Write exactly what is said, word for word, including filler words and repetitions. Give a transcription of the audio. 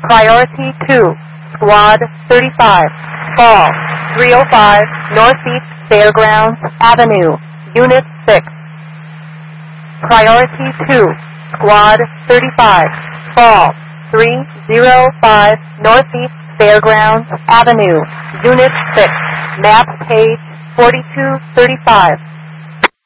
Priority two, Squad thirty-five, Fall three oh five Northeast Fairgrounds Avenue, Unit six. Priority two, Squad thirty-five, Fall three oh five Northeast Fairgrounds Avenue, Unit six, map page forty-two thirty-five.